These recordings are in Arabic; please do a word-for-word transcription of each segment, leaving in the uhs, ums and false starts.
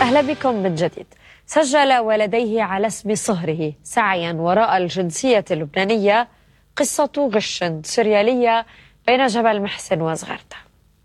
أهلا بكم من جديد. سجل ولديه على اسم صهره سعيا وراء الجنسية اللبنانية قصة غش سريالية بين جبل محسن وصغرته.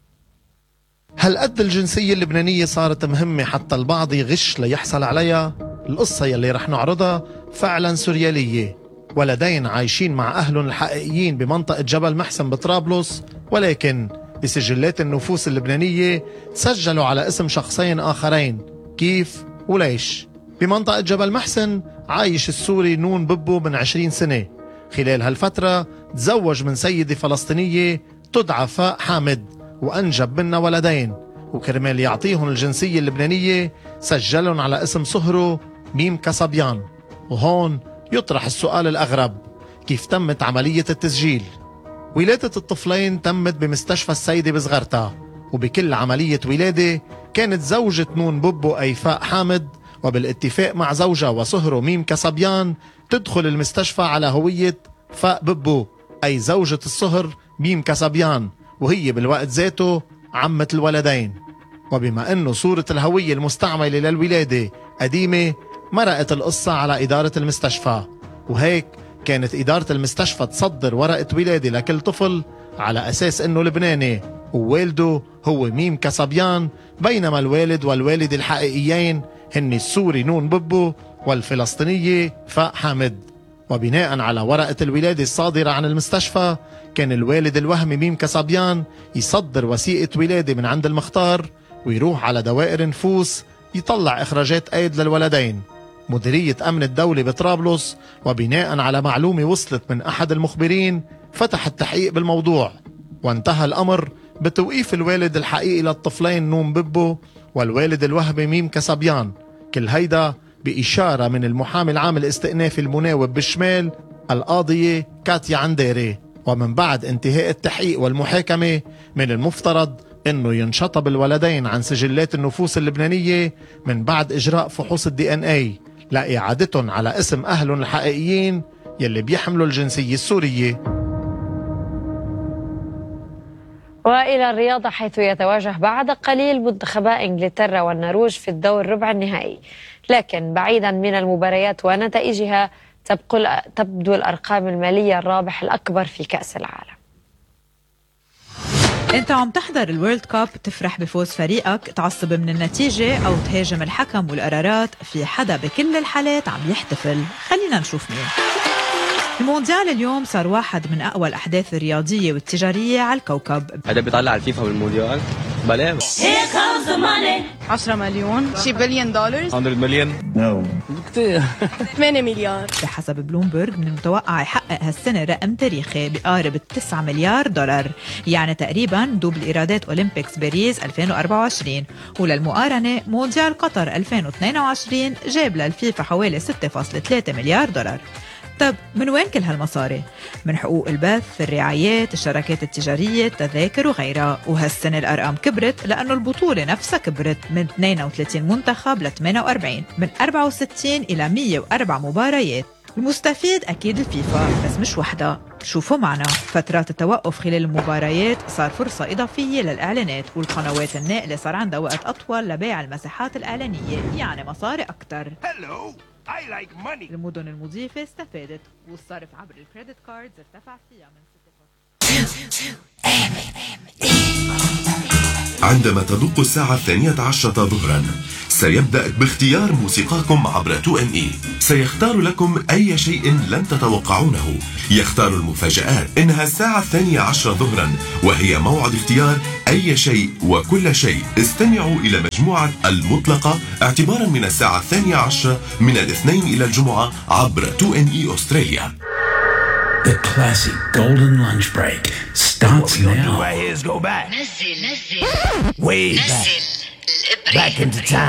هل قد الجنسية اللبنانية صارت مهمة حتى البعض يغش ليحصل عليها؟ القصة يلي رح نعرضها فعلا سريالية. ولدين عايشين مع أهلهم الحقيقيين بمنطقة جبل محسن بطرابلس، ولكن بسجلات النفوس اللبنانية تسجلوا على اسم شخصين آخرين. كيف وليش؟ بمنطقة جبل محسن عايش السوري نون ببو من عشرين سنة. خلال هالفترة تزوج من سيدة فلسطينية تدعى فاء حامد وأنجب منها ولدين، وكرمال يعطيهم الجنسية اللبنانية سجلهم على اسم صهره ميم كسبيان. وهون يطرح السؤال الأغرب: كيف تمت عملية التسجيل؟ ولادة الطفلين تمت بمستشفى السيدة بصغرتها، وبكل عملية ولادة كانت زوجة نون ببو أي فاء حامد وبالاتفاق مع زوجها وصهره ميم كسبيان تدخل المستشفى على هوية فاء ببو أي زوجة الصهر ميم كسبيان، وهي بالوقت ذاته عمة الولدين. وبما أنه صورة الهوية المستعملة للولادة قديمة، مرقت القصة على إدارة المستشفى، وهيك كانت إدارة المستشفى تصدر ورقة ولادة لكل طفل على أساس أنه لبناني ووالده هو ميم كسبيان، بينما الوالد والوالدة الحقيقيين هن السوري نون ببو والفلسطينية فاء حامد. وبناء على ورقة الولادة الصادرة عن المستشفى كان الوالد الوهمي ميم كسبيان يصدر وثيقة ولادة من عند المختار ويروح على دوائر نفوس يطلع إخراجات أيد للولدين. مديرية أمن الدولة بطرابلس وبناء على معلومة وصلت من أحد المخبرين فتح التحقيق بالموضوع، وانتهى الأمر بتوقيف الوالد الحقيقي للطفلين نون ببو والوالد الوهمي ميم كسبيان، كل هيدا بإشارة من المحامي العام الاستئنافي المناوب بالشمال القاضية كاتيا عنديري. ومن بعد انتهاء التحقيق والمحاكمة من المفترض انه ينشطب الولدين عن سجلات النفوس اللبنانية من بعد اجراء فحوص الدي ان اي لإعادتهم على اسم اهلهم الحقيقيين يلي بيحملوا الجنسية السورية. وإلى الرياضة، حيث يتواجه بعد قليل منتخبا إنجلترا والنرويج في الدور ربع النهائي، لكن بعيدا من المباريات ونتائجها تبدو الأرقام المالية الرابح الأكبر في كأس العالم. انت عم تحضر الورلد كاب، تفرح بفوز فريقك، تعصب من النتيجة أو تهاجم الحكم والقرارات، في حدا بكل الحالات عم يحتفل. خلينا نشوف مين. المونديال اليوم صار واحد من أقوى الأحداث الرياضية والتجارية على الكوكب. هذا بيطلع الفيفا بالمونديال بلا عشرة مليون، شي بليون دولار، مية مليون نو كتير ثمانية مليار. بحسب بلومبرج من المتوقع يحقق هالسنة رقم تاريخي بقارب تسعة مليار دولار، يعني تقريبا دوبل إيرادات أولمبيكس باريس ألفين وأربعة وعشرين. وللمقارنة مونديال قطر ألفين واثنين وعشرين جاب للفيفا حوالي ستة فاصلة ثلاثة مليار دولار. طب من وين كل هالمصاري؟ من حقوق البث، الرعايات، الشراكات التجارية، التذاكر وغيرها. وهالسنة الأرقام كبرت لأنه البطولة نفسها كبرت من اثنين وثلاثين منتخب ل ثمانية وأربعين، من أربعة وستين إلى مية وأربعة مباريات. المستفيد أكيد الفيفا، بس مش وحدها. شوفوا معنا، فترات التوقف خلال المباريات صار فرصة إضافية للإعلانات، والقنوات الناقلة صار عندها وقت أطول لبيع المساحات الإعلانية، يعني مصاري أكتر. I like money. المدن المضيفة استفادت، والصرف عبر الكريدت كاردز ارتفع فيها من عندما تدق الساعة الثانية عشرة ظهرا سيبدأ باختيار موسيقاكم عبر تو إن إي. سيختار لكم أي شيء لن تتوقعونه، يختار المفاجآت. إنها الساعة الثانية عشرة ظهرا وهي موعد اختيار أي شيء وكل شيء. استمعوا إلى مجموعة المطلقة اعتبارا من الساعة الثانية عشرة من الاثنين إلى الجمعة عبر تو إن إي أستراليا. The classic golden lunch break starts what we now. do right here is go back. نزل نزل way نزل back. الإبرة. Back into time.